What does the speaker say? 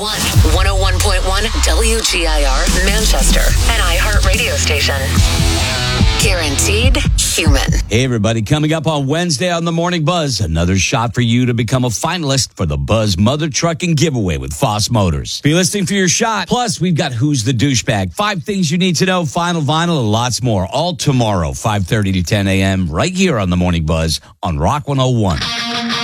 101, 101.1 WGIR Manchester, an iHeart radio station. Guaranteed human. Hey, everybody. Coming up on Wednesday on the Morning Buzz, another shot for you to become a finalist for the Buzz Mother Trucking Giveaway with Foss Motors. Be listening for your shot. Plus, we've got Who's the Douchebag, 5 things you need to know, Final Vinyl, and lots more. All tomorrow, 5:30 to 10 a.m. right here on the Morning Buzz on Rock 101.